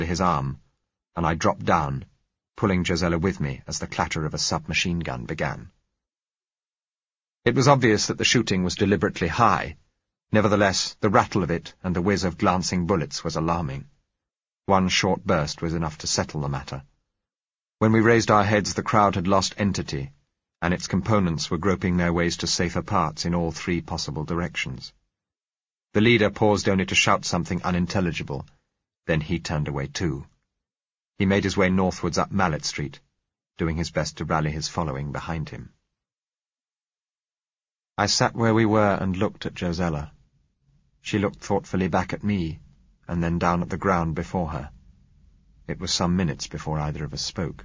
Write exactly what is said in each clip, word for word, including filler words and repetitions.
his arm, and I dropped down, pulling Josella with me as the clatter of a submachine gun began. It was obvious that the shooting was deliberately high. Nevertheless, the rattle of it and the whiz of glancing bullets was alarming. One short burst was enough to settle the matter. When we raised our heads, the crowd had lost entity, and its components were groping their ways to safer parts in all three possible directions. The leader paused only to shout something unintelligible. Then he turned away too. He made his way northwards up Mallet Street, doing his best to rally his following behind him. I sat where we were and looked at Josella. She looked thoughtfully back at me, and then down at the ground before her. It was some minutes before either of us spoke.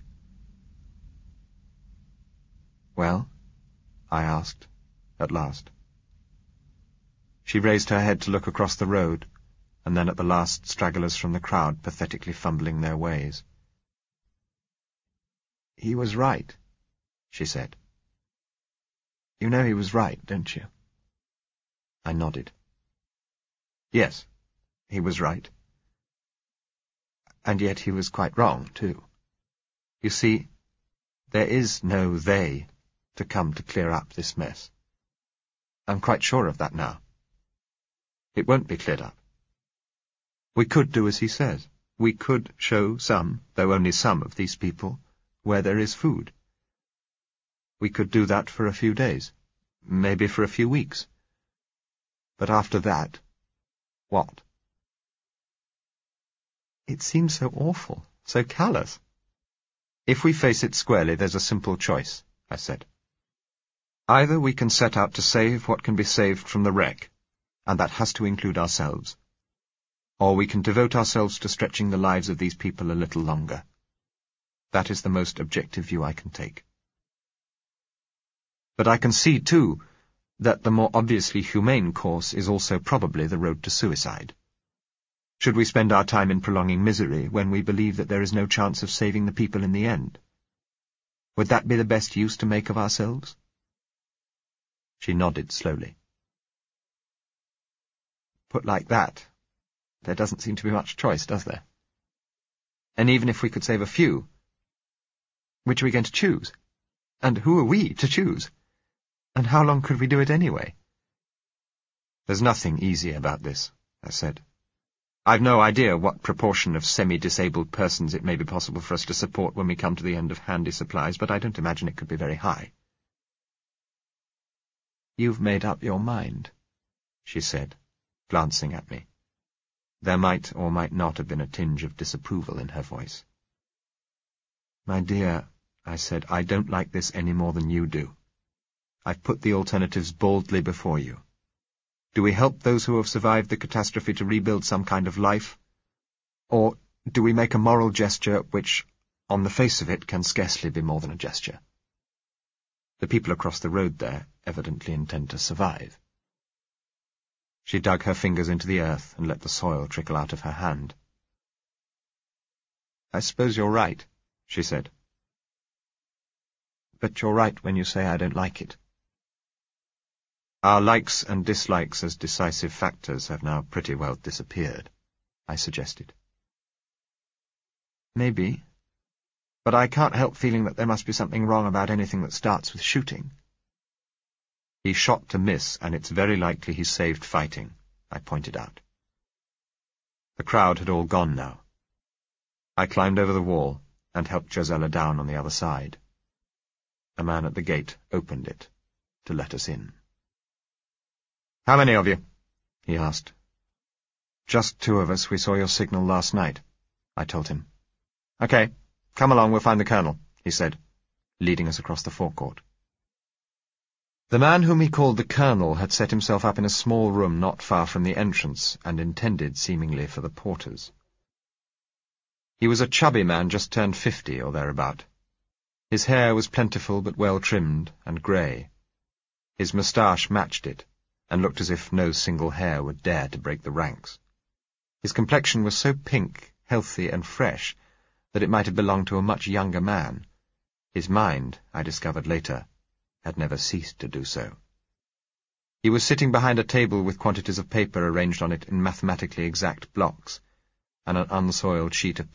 "Well?" I asked, at last. She raised her head to look across the road, and then at the last stragglers from the crowd pathetically fumbling their ways. "He was right," she said. "You know he was right, don't you?" I nodded. "Yes, he was right. And yet he was quite wrong, too. You see, there is no they to come to clear up this mess. I'm quite sure of that now. It won't be cleared up. We could do as he says. We could show some, though only some of these people, where there is food. We could do that for a few days, maybe for a few weeks. But after that, what?" "It seems so awful, so callous." "If we face it squarely, there's a simple choice," I said. "Either we can set out to save what can be saved from the wreck, and that has to include ourselves, or we can devote ourselves to stretching the lives of these people a little longer. That is the most objective view I can take. But I can see, too, that the more obviously humane course is also probably the road to suicide. Should we spend our time in prolonging misery when we believe that there is no chance of saving the people in the end? Would that be the best use to make of ourselves?" She nodded slowly. "Put like that, there doesn't seem to be much choice, does there? And even if we could save a few, which are we going to choose? And who are we to choose? And how long could we do it anyway?" "There's nothing easy about this," I said. "I've no idea what proportion of semi-disabled persons it may be possible for us to support when we come to the end of handy supplies, but I don't imagine it could be very high." "You've made up your mind," she said, glancing at me. There might or might not have been a tinge of disapproval in her voice. "My dear," I said, "I don't like this any more than you do. I've put the alternatives boldly before you. Do we help those who have survived the catastrophe to rebuild some kind of life? Or do we make a moral gesture which, on the face of it, can scarcely be more than a gesture? The people across the road there evidently intend to survive." She dug her fingers into the earth and let the soil trickle out of her hand. "I suppose you're right," she said. "But you're right when you say I don't like it." "Our likes and dislikes as decisive factors have now pretty well disappeared," I suggested. "Maybe. But I can't help feeling that there must be something wrong about anything that starts with shooting." "He shot to miss, and it's very likely he saved fighting," I pointed out. The crowd had all gone now. I climbed over the wall and helped Josella down on the other side. A man at the gate opened it to let us in. "How many of you?" he asked. "Just two of us. We saw your signal last night," I told him. "Okay, come along, we'll find the Colonel," he said, leading us across the forecourt. The man whom he called the Colonel had set himself up in a small room not far from the entrance, and intended, seemingly, for the porters. He was a chubby man just turned fifty or thereabout. His hair was plentiful but well trimmed and grey. His moustache matched it, and looked as if no single hair would dare to break the ranks. His complexion was so pink, healthy, and fresh that it might have belonged to a much younger man. His mind, I discovered later, had never ceased to do so. He was sitting behind a table with quantities of paper arranged on it in mathematically exact blocks, and an unsoiled sheet of